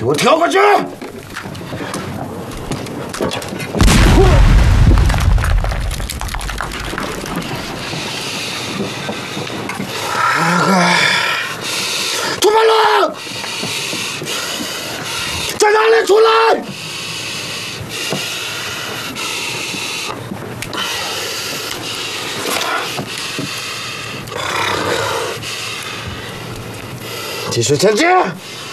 给我跳过去！出门了！在哪里？出来！继续前进！